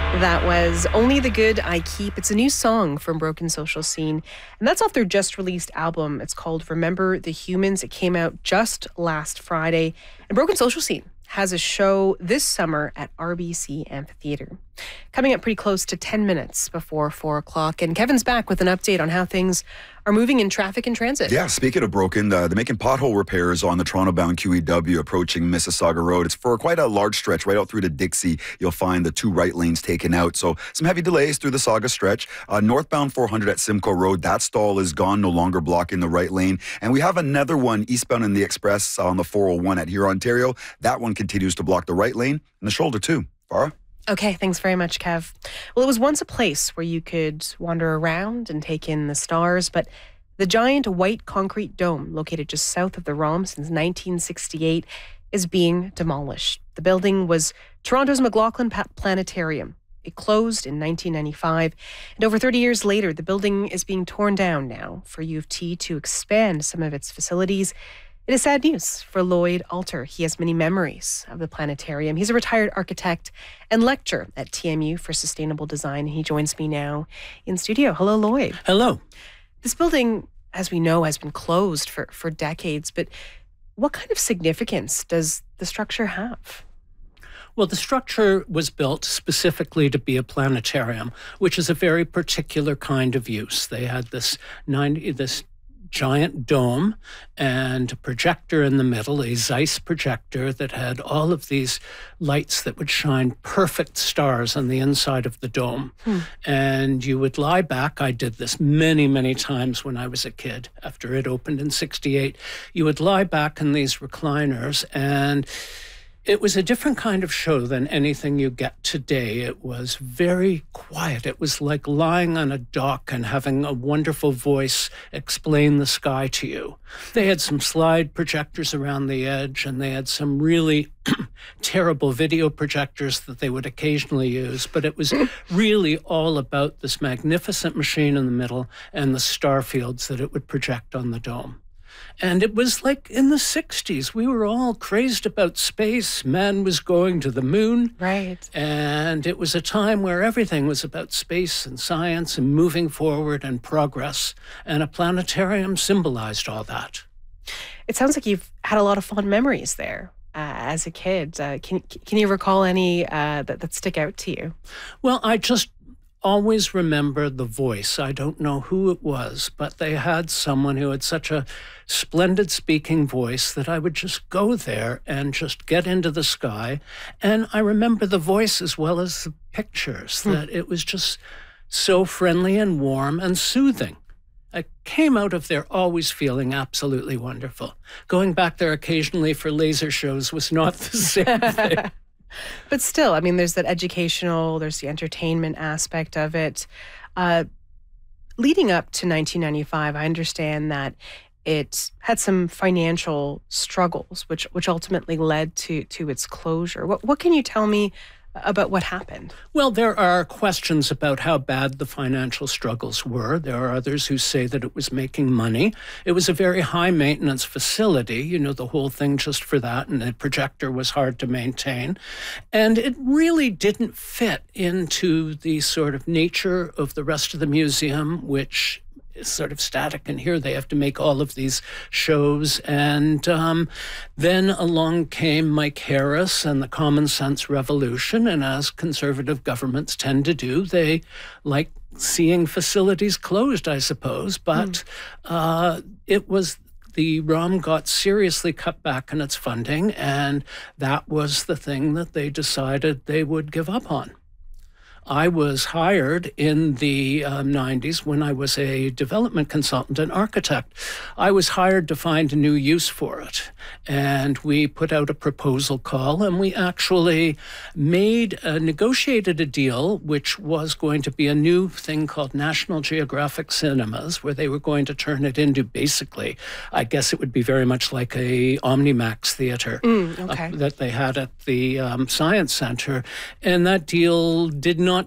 That was Only the Good I Keep. It's a new song from Broken Social Scene, and that's off their just released album. It's called Remember the Humans. It came out just last Friday. And Broken Social Scene has a show this summer at RBC Amphitheatre. Coming up pretty close to 10 minutes before 4 o'clock. And Kevin's back with an update on how things are moving in traffic and transit. Yeah, speaking of broken, they're making pothole repairs on the Toronto-bound QEW approaching Mississauga Road. It's for quite a large stretch, right out through to Dixie. You'll find the two right lanes taken out. So some heavy delays through the Saga stretch. Northbound 400 at Simcoe Road, that stall is gone, no longer blocking the right lane. And we have another one eastbound in the Express on the 401 at Huron, Ontario. That one continues to block the right lane and the shoulder too. Farah? Okay, thanks very much, Kev. Well, it was once a place where you could wander around and take in the stars, but the giant white concrete dome located just south of the ROM since 1968 is being demolished. The building was Toronto's McLaughlin Planetarium. It closed in 1995, and over 30 years later, the building is being torn down now for U of T to expand some of its facilities. It is sad news for Lloyd Alter. He has many memories of the planetarium. He's a retired architect and lecturer at TMU for Sustainable Design. He joins me now in studio. Hello, Lloyd. Hello. This building, as we know, has been closed for decades, but what kind of significance does the structure have? Well, the structure was built specifically to be a planetarium, which is a very particular kind of use. They had this giant dome and a projector in the middle, a Zeiss projector that had all of these lights that would shine perfect stars on the inside of the dome. And you would lie back. I did this many, many times when I was a kid after it opened in 68. You would lie back in these recliners, and it was a different kind of show than anything you get today. It was very quiet. It was like lying on a dock and having a wonderful voice explain the sky to you. They had some slide projectors around the edge, and they had some really terrible video projectors that they would occasionally use. But it was really all about this magnificent machine in the middle and the star fields that it would project on the dome. And it was like in the 60s, we were all crazed about space. Man was going to the moon. Right. And it was a time where everything was about space and science and moving forward and progress. And a planetarium symbolized all that. It sounds like you've had a lot of fond memories there as a kid. Can you recall any that stick out to you? Well, I just always remember the voice. I don't know who it was, but they had someone who had such a splendid speaking voice that I would just go there and just get into the sky. And I remember the voice as well as the pictures, that it was just so friendly and warm and soothing. I came out of there always feeling absolutely wonderful. Going back there occasionally for laser shows was not the same thing. But still, I mean, there's that educational, there's the entertainment aspect of it. Leading up to 1995, I understand that it had some financial struggles, which ultimately led to its closure. What can you tell me about what happened? Well, there are questions about how bad the financial struggles were. There are others who say that it was making money. It was a very high-maintenance facility, you know, the whole thing just for that, and the projector was hard to maintain. And it really didn't fit into the sort of nature of the rest of the museum, which is sort of static, and here they have to make all of these shows. And then along came Mike Harris and the Common Sense Revolution, and as conservative governments tend to do, they like seeing facilities closed, I suppose, but it was the ROM got seriously cut back in its funding, and that was the thing that they decided they would give up on. I was hired in the 90s when I was a development consultant and architect. I was hired to find a new use for it. And we put out a proposal call, and we actually negotiated a deal which was going to be a new thing called National Geographic Cinemas, where they were going to turn it into basically, I guess it would be very much like a Omnimax theater that they had at the Science Center. And that deal did not